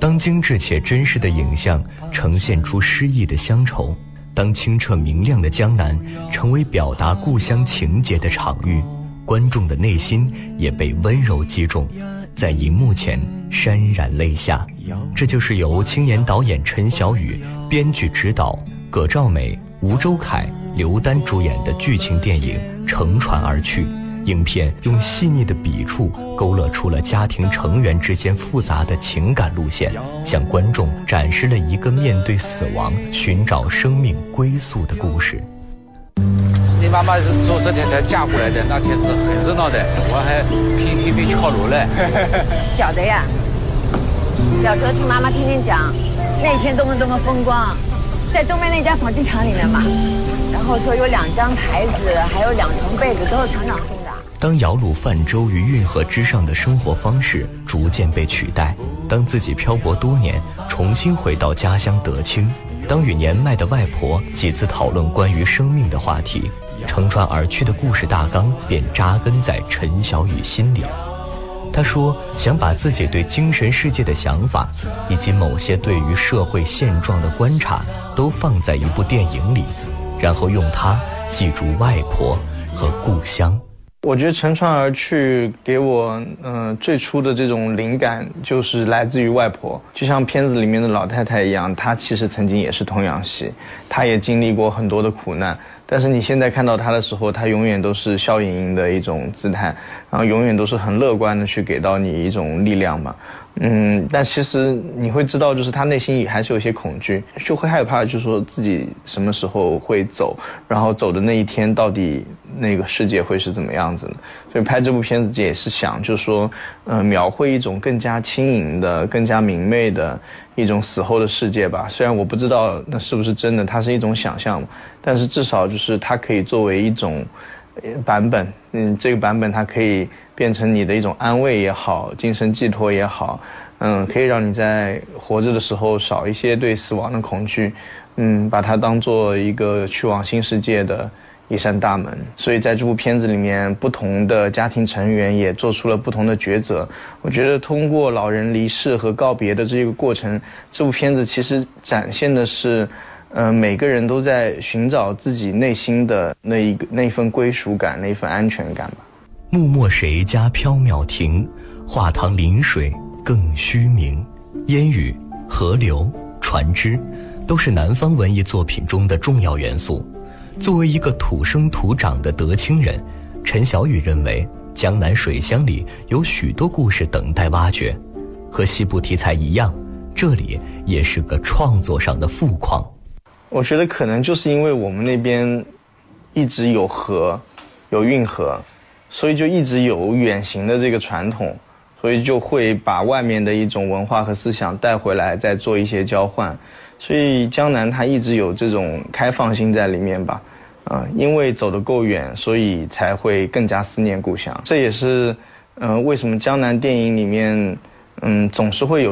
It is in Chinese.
当精致且真实的影像呈现出诗意的乡愁，当清澈明亮的江南成为表达故乡情节的场域，观众的内心也被温柔击中，在荧幕前潸然泪下。这就是由青年导演陈晓宇编剧指导，葛兆美、吴周凯、刘丹主演的剧情电影《乘船而去》。影片用细腻的笔触勾勒出了家庭成员之间复杂的情感路线，向观众展示了一个面对死亡、寻找生命归宿的故事。 你妈妈是说这天才嫁过来的，那天是很热闹的，我还频频被敲锣嘞。 晓得呀，小时候听妈妈天天讲，那天多么风光，在东边那家纺织厂里面嘛，然后说有2张台子，还有2层被子，都是厂长送的。 当摇橹泛舟于运河之上的生活方式逐渐被取代，当自己漂泊多年重新回到家乡德清，当与年迈的外婆几次讨论关于生命的话题，乘船而去的故事大纲便扎根在陈晓宇心里。他说想把自己对精神世界的想法，以及某些对于社会现状的观察都放在一部电影里，然后用它记住外婆和故乡。 我觉得乘船而去给我最初的这种灵感就是来自于外婆，就像片子里面的老太太一样，她其实曾经也是童养媳，她也经历过很多的苦难，但是你现在看到她的时候，她永远都是笑盈盈的一种姿态，然后永远都是很乐观的去给到你一种力量嘛。但其实你会知道，就是他内心里还是有些恐惧，就会害怕，就是说自己什么时候会走，然后走的那一天到底那个世界会是怎么样子的。所以拍这部片子也是想，就是说，描绘一种更加轻盈的、更加明媚的一种死后的世界吧。虽然我不知道那是不是真的，它是一种想象嘛，但是至少就是它可以作为一种版本，这个版本它可以变成你的一种安慰也好，精神寄托也好，可以让你在活着的时候少一些对死亡的恐惧，把它当做一个去往新世界的一扇大门。所以在这部片子里面，不同的家庭成员也做出了不同的抉择。我觉得通过老人离世和告别的这个过程，这部片子其实展现的是每个人都在寻找自己内心的那份归属感，那份安全感吧。 木墨谁家缥缈亭，画堂临水更虚名。烟雨、河流、船只都是南方文艺作品中的重要元素。作为一个土生土长的德清人，陈晓宇认为江南水乡里有许多故事等待挖掘。和西部题材一样，这里也是个创作上的富矿。 我觉得可能就是因为我们那边一直有河，有运河，所以就一直有远行的这个传统，所以就会把外面的一种文化和思想带回来，再做一些交换。所以江南它一直有这种开放性在里面吧，因为走得够远，所以才会更加思念故乡。这也是为什么江南电影里面总是会有